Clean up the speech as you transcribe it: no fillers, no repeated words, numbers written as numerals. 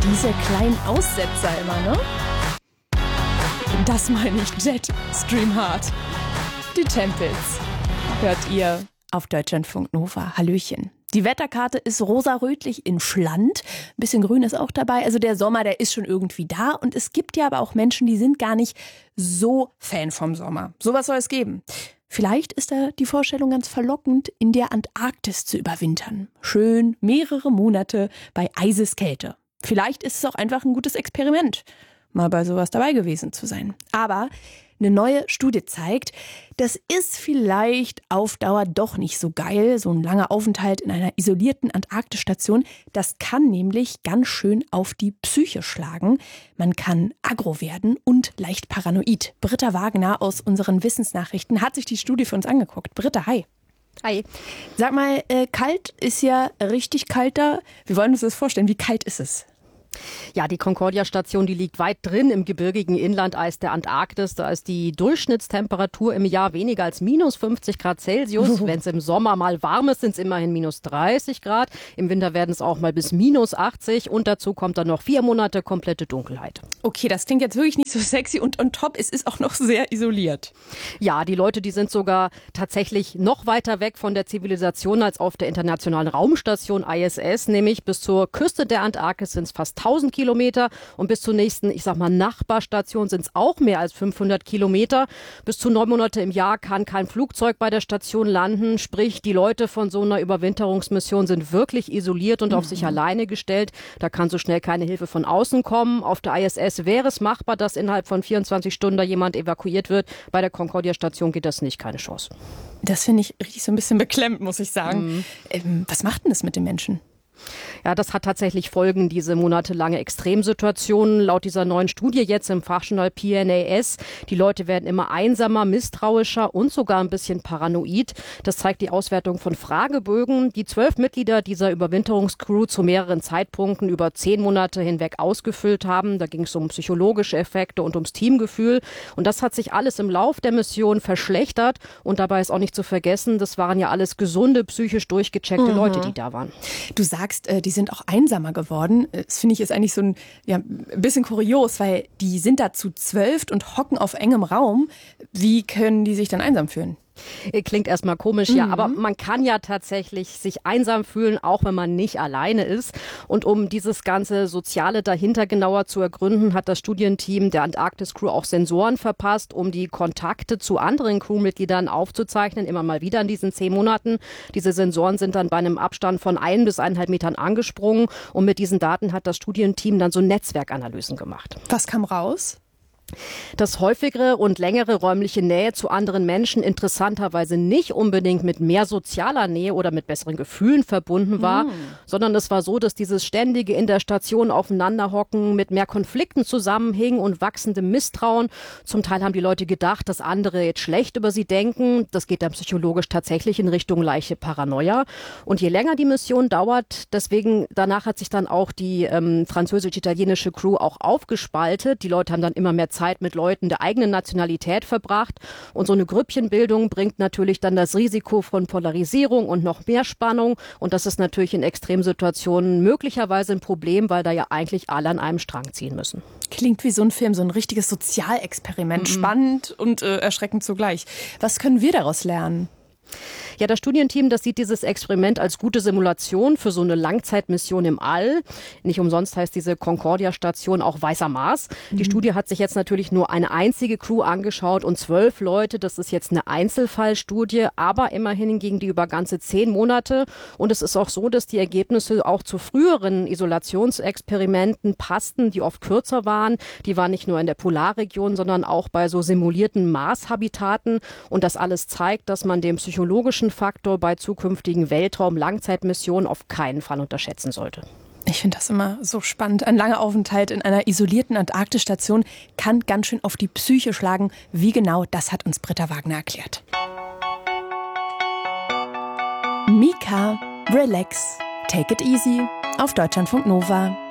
Diese kleinen Aussetzer immer, ne? Das meine ich, Jetstream Hard. Die Tempels hört ihr auf Deutschlandfunk Nova. Hallöchen. Die Wetterkarte ist rosarötlich in Schland. Ein bisschen Grün ist auch dabei. Also der Sommer, der ist schon irgendwie da. Und es gibt ja aber auch Menschen, die sind gar nicht so Fan vom Sommer. Sowas soll es geben. Vielleicht ist da die Vorstellung ganz verlockend, in der Antarktis zu überwintern. Schön mehrere Monate bei Eiseskälte. Vielleicht ist es auch einfach ein gutes Experiment, mal bei sowas dabei gewesen zu sein. Aber eine neue Studie zeigt, das ist vielleicht auf Dauer doch nicht so geil. So ein langer Aufenthalt in einer isolierten Antarktisstation, das kann nämlich ganz schön auf die Psyche schlagen. Man kann aggro werden und leicht paranoid. Britta Wagner aus unseren Wissensnachrichten hat sich die Studie für uns angeguckt. Britta, hi. Hi. Sag mal, kalt ist ja richtig kalt da. Wir wollen uns das vorstellen. Wie kalt ist es? Ja, die Concordia-Station, die liegt weit drin im gebirgigen Inlandeis der Antarktis. Da ist die Durchschnittstemperatur im Jahr weniger als minus 50 Grad Celsius. Wenn es im Sommer mal warm ist, sind es immerhin minus 30 Grad. Im Winter werden es auch mal bis minus 80. Und dazu kommt dann noch 4 Monate komplette Dunkelheit. Okay, das klingt jetzt wirklich nicht so sexy und on top, es ist auch noch sehr isoliert. Ja, die Leute, die sind sogar tatsächlich noch weiter weg von der Zivilisation als auf der internationalen Raumstation ISS, nämlich bis zur Küste der Antarktis sind es fast 1000 Kilometer und bis zur nächsten, ich sag mal, Nachbarstation sind es auch mehr als 500 Kilometer. Bis zu 9 Monate im Jahr kann kein Flugzeug bei der Station landen. Sprich, die Leute von so einer Überwinterungsmission sind wirklich isoliert und auf sich alleine gestellt. Da kann so schnell keine Hilfe von außen kommen. Auf der ISS wäre es machbar, dass innerhalb von 24 Stunden da jemand evakuiert wird. Bei der Concordia-Station geht das nicht, keine Chance. Das finde ich richtig so ein bisschen beklemmend, muss ich sagen. Was macht denn das mit den Menschen? Ja, das hat tatsächlich Folgen, diese monatelange Extremsituation. Laut dieser neuen Studie jetzt im Fachjournal PNAS, die Leute werden immer einsamer, misstrauischer und sogar ein bisschen paranoid. Das zeigt die Auswertung von Fragebögen, die 12 Mitglieder dieser Überwinterungscrew zu mehreren Zeitpunkten über 10 Monate hinweg ausgefüllt haben. Da ging es um psychologische Effekte und ums Teamgefühl. Und das hat sich alles im Lauf der Mission verschlechtert. Und dabei ist auch nicht zu vergessen, das waren ja alles gesunde, psychisch durchgecheckte Leute, die da waren. Du sagst, die sind auch einsamer geworden. Das finde ich ist eigentlich so ein bisschen kurios, weil die sind da zu 12 und hocken auf engem Raum. Wie können die sich dann einsam fühlen? Klingt erstmal komisch, ja, aber man kann ja tatsächlich sich einsam fühlen, auch wenn man nicht alleine ist. Und um dieses ganze Soziale dahinter genauer zu ergründen, hat das Studienteam der Antarktis-Crew auch Sensoren verpasst, um die Kontakte zu anderen Crewmitgliedern aufzuzeichnen, immer mal wieder in diesen 10 Monaten. Diese Sensoren sind dann bei einem Abstand von 1 bis 1,5 Metern angesprungen und mit diesen Daten hat das Studienteam dann so Netzwerkanalysen gemacht. Was kam raus? Dass häufigere und längere räumliche Nähe zu anderen Menschen interessanterweise nicht unbedingt mit mehr sozialer Nähe oder mit besseren Gefühlen verbunden war, sondern es war so, dass dieses ständige in der Station aufeinanderhocken mit mehr Konflikten zusammenhing und wachsendem Misstrauen. Zum Teil haben die Leute gedacht, dass andere jetzt schlecht über sie denken. Das geht dann psychologisch tatsächlich in Richtung leichte Paranoia. Und je länger die Mission dauert, deswegen danach hat sich dann auch die französisch-italienische Crew auch aufgespaltet. Die Leute haben dann immer mehr Zeit mit Leuten der eigenen Nationalität verbracht. Und so eine Grüppchenbildung bringt natürlich dann das Risiko von Polarisierung und noch mehr Spannung. Und das ist natürlich in Extremsituationen möglicherweise ein Problem, weil da ja eigentlich alle an einem Strang ziehen müssen. Klingt wie so ein Film, so ein richtiges Sozialexperiment. Spannend und erschreckend zugleich. Was können wir daraus lernen? Ja, das Studienteam, das sieht dieses Experiment als gute Simulation für so eine Langzeitmission im All. Nicht umsonst heißt diese Concordia-Station auch Weißer Mars. Die Studie hat sich jetzt natürlich nur eine einzige Crew angeschaut und 12 Leute. Das ist jetzt eine Einzelfallstudie, aber immerhin gingen die über ganze 10 Monate. Und es ist auch so, dass die Ergebnisse auch zu früheren Isolationsexperimenten passten, die oft kürzer waren. Die waren nicht nur in der Polarregion, sondern auch bei so simulierten Mars-Habitaten. Und das alles zeigt, dass man den psychologischen Faktor bei zukünftigen Weltraum-Langzeitmissionen auf keinen Fall unterschätzen sollte. Ich finde das immer so spannend. Ein langer Aufenthalt in einer isolierten Antarktisstation kann ganz schön auf die Psyche schlagen. Wie genau, das hat uns Britta Wagner erklärt. Mika, relax, take it easy auf Deutschlandfunk Nova.